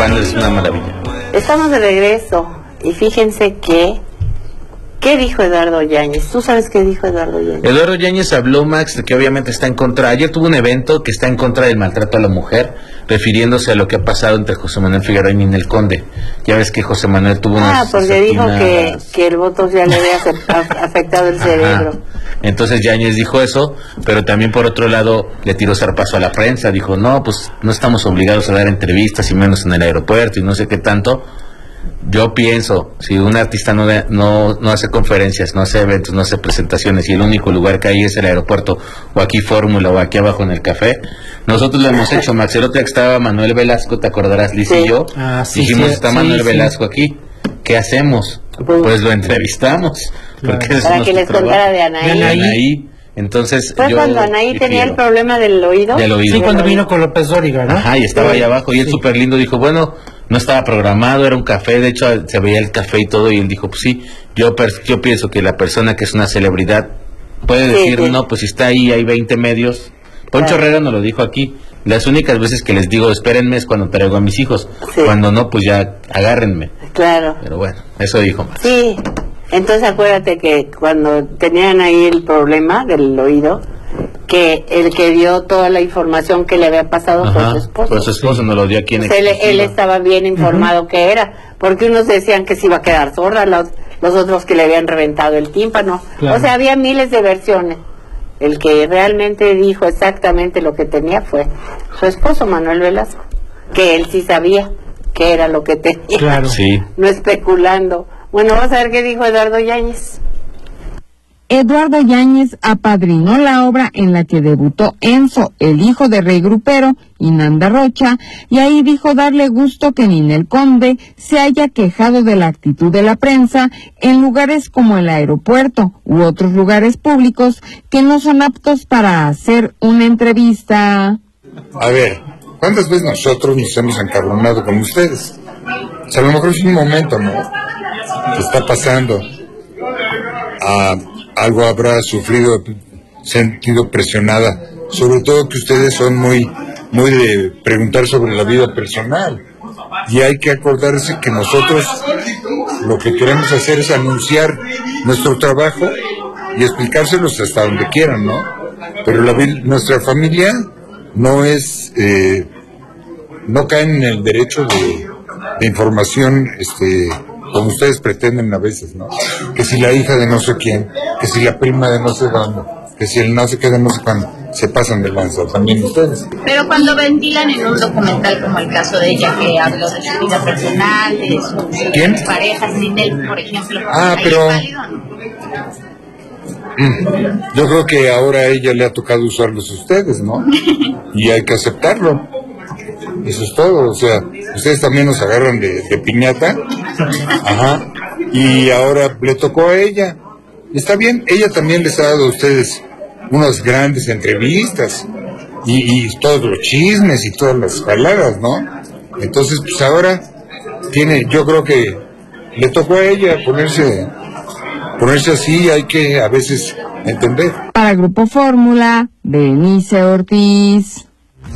panel es una maravilla. Estamos de regreso y fíjense que ¿qué dijo Eduardo Yáñez? ¿Tú sabes qué dijo Eduardo Yáñez? Eduardo Yáñez habló, Max, de que obviamente está en contra. Ayer tuvo un evento que está en contra del maltrato a la mujer, refiriéndose a lo que ha pasado entre José Manuel Figueroa y Ninel Conde. Ya ves que José Manuel tuvo porque dijo que el voto ya le había afectado el cerebro. Ajá. Entonces Yáñez dijo eso, pero también por otro lado le tiró zarpazo a la prensa. Dijo, no, pues no estamos obligados a dar entrevistas y menos en el aeropuerto y no sé qué tanto. Yo pienso, si un artista no hace conferencias, no hace eventos, no hace presentaciones y el único lugar que hay es el aeropuerto o aquí Fórmula o aquí abajo en el café, nosotros lo hemos hecho. Max, el otro día que estaba Manuel Velasco, ¿te acordarás, Liz y yo? Dijimos, está Manuel Velasco aquí, ¿qué hacemos? Pues lo entrevistamos, porque para que les contara de Anaí. Entonces, fue cuando Anaí tenía el problema del oído. Sí, cuando vino con López Dóriga, ¿no? Ajá, y estaba ahí abajo y él súper lindo dijo, bueno, no estaba programado, era un café, de hecho se veía el café y todo, y él dijo, pues sí, yo pienso que la persona que es una celebridad puede decir, no, pues si está ahí, hay 20 medios. Poncho Herrera nos lo dijo aquí, las únicas veces que les digo, espérenme es cuando traigo a mis hijos, cuando no, pues ya agárrenme. Claro. Pero bueno, eso dijo más. Sí, entonces acuérdate que cuando tenían ahí el problema del oído, que el que dio toda la información que le había pasado fue su esposo. Pues su esposo nos lo dio aquí en él estaba bien informado que era, porque unos decían que se iba a quedar sorda, los otros que le habían reventado el tímpano. Claro. O sea, había miles de versiones. El que realmente dijo exactamente lo que tenía fue su esposo, Manuel Velasco, que él sí sabía qué era lo que tenía. Claro. Sí. No especulando. Bueno, vamos a ver qué dijo Eduardo Yáñez. Eduardo Yáñez apadrinó la obra en la que debutó Enzo, el hijo de Rey Grupero, y Nanda Rocha, y ahí dijo darle gusto que Ninel Conde se haya quejado de la actitud de la prensa en lugares como el aeropuerto u otros lugares públicos que no son aptos para hacer una entrevista. A ver, ¿cuántas veces nosotros nos hemos encabronado con ustedes? O sea, a lo mejor es un momento, ¿no? Que está pasando. Algo habrá sufrido, sentido presionada, sobre todo que ustedes son muy de preguntar sobre la vida personal, y hay que acordarse que nosotros lo que queremos hacer es anunciar nuestro trabajo y explicárselos hasta donde quieran, ¿no? Pero nuestra familia no es, no cae en el derecho de información, como ustedes pretenden a veces, ¿no? Que si la hija de no sé quién, que si la prima de no sé dónde, que si el no sé qué de no sé cuándo, se pasan de lanza también ustedes. Pero cuando ventilan en un documental como el caso de ella, que habló de su vida personal, de sus parejas, Ninel, por ejemplo, pero yo creo que ahora a ella le ha tocado usarlos a ustedes, ¿no? Y hay que aceptarlo. Eso es todo, o sea, ustedes también nos agarran de piñata, ajá, y ahora le tocó a ella. Está bien, ella también les ha dado a ustedes unas grandes entrevistas y todos los chismes y todas las jaladas, ¿no? Entonces, pues ahora yo creo que le tocó a ella ponerse así, hay que a veces entender. Para Grupo Fórmula, Berenice Ortiz.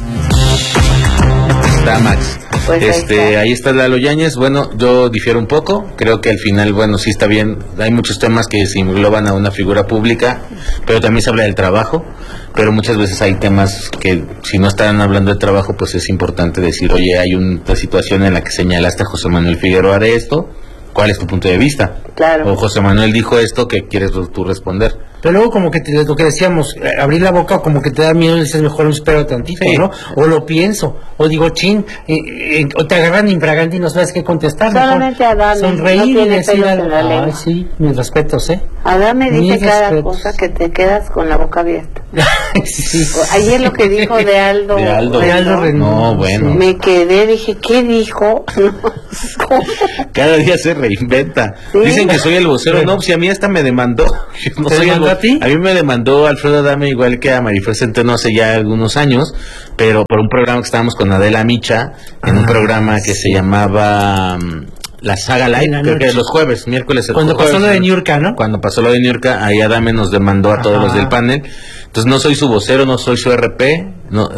Max. Pues ahí está Lalo Yáñez. Bueno, yo difiero un poco, creo que al final, bueno, sí está bien, hay muchos temas que se engloban a una figura pública, pero también se habla del trabajo, pero muchas veces hay temas que si no están hablando de trabajo, pues es importante decir, oye, hay una situación en la que señalaste a José Manuel Figueroa de esto, ¿cuál es tu punto de vista? Claro. O José Manuel dijo esto, ¿qué quieres tú responder? Pero luego como que lo que decíamos, abrir la boca como que te da miedo y dices, mejor me espero tantito, ¿no? O lo pienso, o digo, o te agarran infragante y no sabes qué contestar. Solamente Adame, sonreír no y tiene decir, pelos en la lengua. sí, mis respetos, Adame dice mis cada respetos. cosa que te quedas con la boca abierta. Sí. Ayer lo que dijo de Aldo Rendón. No, bueno. Me quedé, dije, ¿qué dijo? Cada día se reinventa. ¿Sí? Dicen que soy el vocero. No, si a mí hasta me demandó. No ¿Te soy demandó a ti? A mí me demandó Alfredo Adame igual que a Marifer Centeno hace ya algunos años, pero por un programa que estábamos con Adela Micha, en un programa que se llamaba La Saga Live, creo que los jueves, miércoles. Cuando pasó lo de Niurka, ¿no? Cuando pasó lo de Niurka, ahí Adame nos demandó a todos los del panel. Entonces no soy su vocero, no soy su RP, no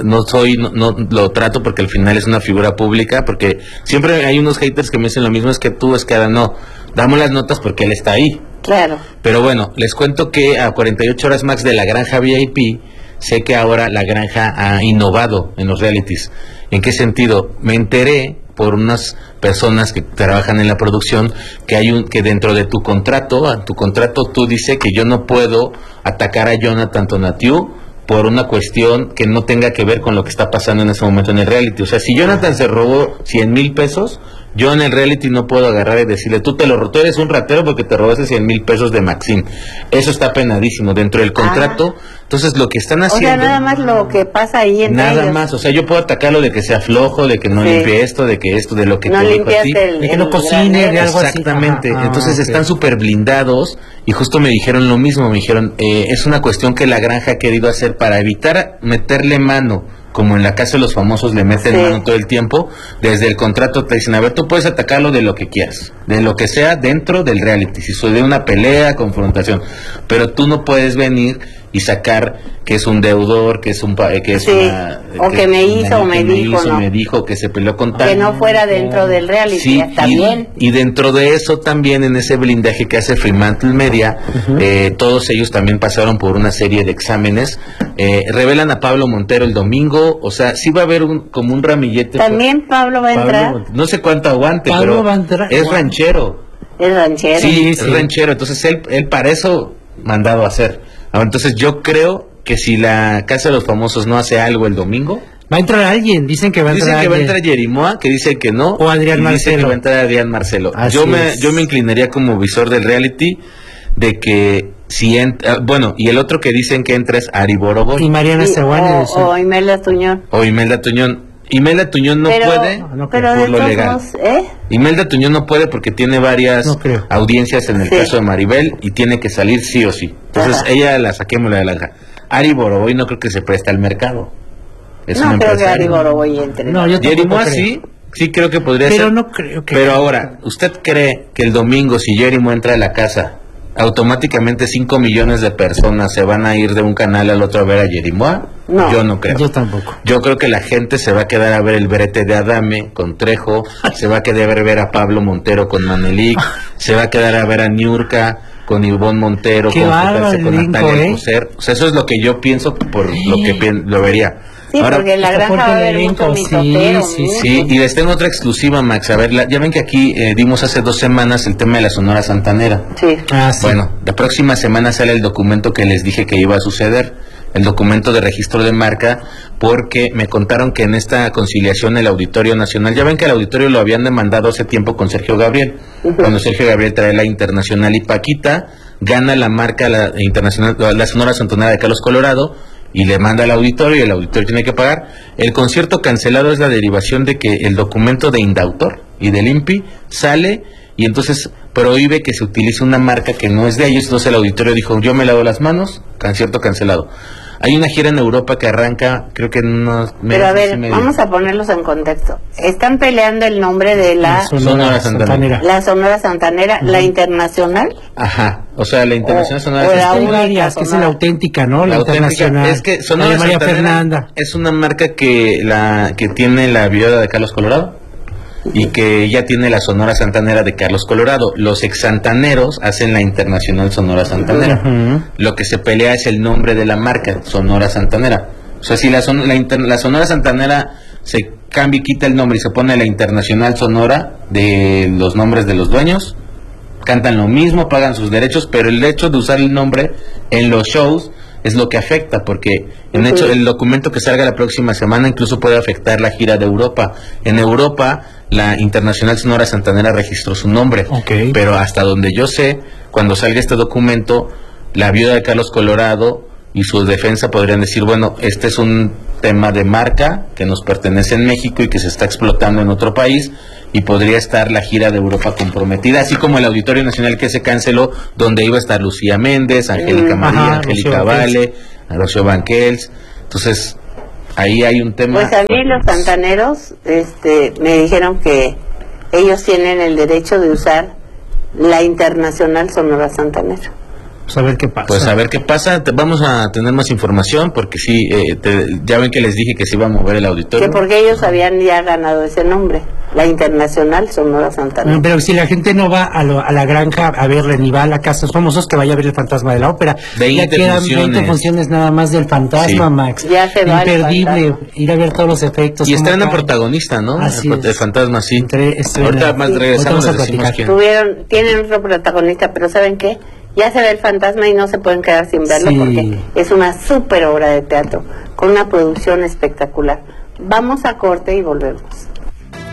lo trato porque al final es una figura pública, porque siempre hay unos haters que me dicen lo mismo, es que tú, es que Adán, no, damos las notas porque él está ahí. Claro. Pero bueno, les cuento que a 48 horas max de la granja VIP, sé que ahora la granja ha innovado en los realities. ¿En qué sentido? Me enteré por unas personas que trabajan en la producción que dentro de tu contrato tú dice que yo no puedo atacar a Jonathan Tonatiuh por una cuestión que no tenga que ver con lo que está pasando en ese momento en el reality. O sea, si Jonathan se robó 100,000 pesos, yo en el reality no puedo agarrar y decirle, tú eres un ratero porque te robaste 100,000 pesos de Maxine. Eso está penadísimo dentro del contrato. Entonces lo que están haciendo... O sea, nada más lo que pasa ahí entre Nada ellos. más, o sea, yo puedo atacarlo de que sea flojo, de que no limpie esto, de lo que no te dijo a ti. De que no cocine, de algo así. Exactamente, Ajá. entonces Okay. están súper blindados y justo me dijeron lo mismo, me dijeron, es una cuestión que la granja ha querido hacer para evitar meterle mano, como en la casa de los famosos le meten mano todo el tiempo. Desde el contrato te dicen, a ver, tú puedes atacarlo de lo que quieras, de lo que sea dentro del reality, si soy de una pelea, confrontación, pero tú no puedes venir y sacar que es un deudor, que es un que me hizo o me dijo, ¿no? Me dijo que se peleó con tal. Que no fuera dentro del reality, sí, está bien. Y dentro de eso también, en ese blindaje que hace Fremantle Media, todos ellos también pasaron por una serie de exámenes. Revelan a Pablo Montero el domingo, o sea, sí va a haber como un ramillete. También Pablo va a entrar. No sé cuánto aguante, Pablo pero va a entrar. es ranchero. Es ranchero. Sí, es ranchero, entonces él para eso mandado a hacer. Ahora, entonces yo creo que si la Casa de los Famosos no hace algo el domingo, va a entrar alguien, dicen que va a entrar dicen que va a entrar Jerimoa, que dice que no, o Adrián Marcelo. Dice que va a entrar Adrián Marcelo. Yo me inclinaría como visor del reality de que si entra, bueno, y el otro que dicen que entra es Ari Boroboy y Mariana Seguane o Imelda Tuñón. Imelda Tuñón no puede pero por lo legal. Imelda Tuñón no puede porque tiene varias audiencias en el caso de Maribel y tiene que salir sí o sí. Entonces ella la saquemos de la granja. Ari Boroboy no creo que se preste al mercado. No creo que Ari Boroboy entre. No, yo Jerimoa sí creo que podría ser. Pero no creo que. Pero ahora, ¿usted cree que el domingo si Jerimoa entra a la casa, automáticamente 5 millones de personas se van a ir de un canal al otro a ver a Jerimoa? No, yo no creo. Yo tampoco. Yo creo que la gente se va a quedar a ver el brete de Adame con Trejo, se va a quedar a ver a Pablo Montero con Manelik, se va a quedar a ver a Niurka con Ivonne Montero, con Natalia Coser. O sea, eso es lo que yo pienso por lo que lo vería. Sí, ahora, porque en la granja va a haber mucho mitotero. Sí, y les tengo otra exclusiva, Max. A ver, ya ven que aquí dimos hace 2 semanas el tema de la Sonora Santanera. Sí. Bueno, la próxima semana sale el documento que les dije que iba a suceder, el documento de registro de marca, porque me contaron que en esta conciliación el Auditorio Nacional, ya ven que el Auditorio lo habían demandado hace tiempo con Sergio Gabriel, cuando Sergio Gabriel trae la Internacional y Paquita, gana la marca la Internacional, la Sonora Santanera de Carlos Colorado, y le manda al auditorio y el auditorio tiene que pagar. El concierto cancelado es la derivación de que el documento de Indautor y del INPI sale y entonces prohíbe que se utilice una marca que no es de ellos. Entonces el auditorio dijo, yo me lavo las manos, concierto cancelado. Hay una gira en Europa que arranca, creo que en unos meses. Pero a ver, vamos a ponerlos en contexto. Están peleando el nombre de la Sonora Santanera. La Sonora Santanera, la internacional. Ajá, o sea, la internacional Sonora Santanera. Que es la auténtica, ¿no? La internacional. Es que Sonora María Santanera Fernanda es una marca que tiene la viuda de Carlos Colorado. Y que ya tiene la Sonora Santanera de Carlos Colorado. Los ex-santaneros hacen la Internacional Sonora Santanera. Lo que se pelea es el nombre de la marca, Sonora Santanera. O sea, si la Sonora Santanera se cambia y quita el nombre y se pone la Internacional Sonora de los nombres de los dueños, cantan lo mismo, pagan sus derechos, pero el hecho de usar el nombre en los shows es lo que afecta, porque el documento que salga la próxima semana incluso puede afectar la gira de Europa. En Europa, la Internacional Sonora Santanera registró su nombre, pero hasta donde yo sé, cuando salga este documento, la viuda de Carlos Colorado y su defensa podrían decir, bueno, este es un tema de marca que nos pertenece en México y que se está explotando en otro país, y podría estar la gira de Europa comprometida, así como el Auditorio Nacional que se canceló, donde iba a estar Lucía Méndez, Angélica María, Angélica Vale, Rocío Banquels. Entonces, ahí hay un tema. Pues a mí los santaneros me dijeron que ellos tienen el derecho de usar la Internacional Sonora Santanera. Pues a ver qué pasa. Pues a ver qué pasa. Vamos a tener más información porque sí, ya ven que les dije que se iba a mover el auditorio. Que porque ellos habían ya ganado ese nombre, la Internacional Sonora Santanera. Pero si la gente no va a la granja a verle, ni va a la casa de los famosos, que vaya a ver el Fantasma de la Ópera. 20 ya quedan funciones. 20 funciones nada más del Fantasma, Sí. Max. Ya se va el imperdible, Fantasma. ir a ver todos los efectos. Y cómo estrena caen. protagonista, ¿no? Así El es. Fantasma, sí. Estrena. Ahorita más Sí. regresamos, Ahorita vamos a decimos platicar. quién. Tienen otro protagonista, pero ¿saben qué? Ya se ve el Fantasma y no se pueden quedar sin verlo Sí. porque es una súper obra de teatro con una producción espectacular. Vamos a corte y volvemos.